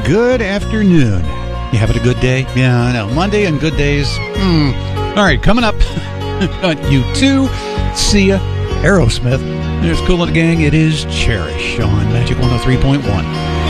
good afternoon. You having a good day? Yeah, I know. Monday and good days. All right, coming up on U2, Sia, Aerosmith. There's Kool and the Gang. It is Cherish on Magic 103.1.